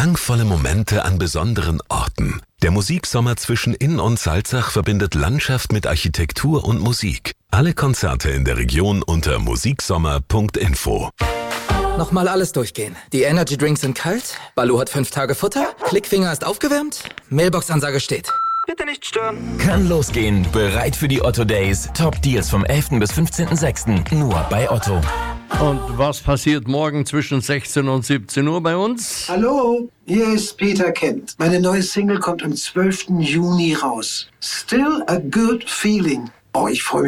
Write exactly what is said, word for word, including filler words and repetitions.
Klangvolle Momente an besonderen Orten. Der Musiksommer zwischen Inn und Salzach verbindet Landschaft mit Architektur und Musik. Alle Konzerte in der Region unter musiksommer punkt info. Nochmal alles durchgehen. Die Energy Drinks sind kalt, Balu hat fünf Tage Futter, Klickfinger ist aufgewärmt, Mailbox-Ansage steht. Bitte nicht stören. Kann losgehen. Bereit für die Otto Days. Top Deals vom elften bis fünfzehnten sechsten Nur bei Otto. Und was passiert morgen zwischen sechzehn und siebzehn Uhr bei uns? Hallo, hier ist Peter Kent. Meine neue Single kommt am zwölften Juni raus. Still a good feeling. Oh, ich freue mich.